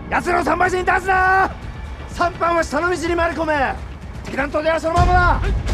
奴らを3倍線に出すな。3班は下の道に回り込め。敵弾頭ではそのままだ。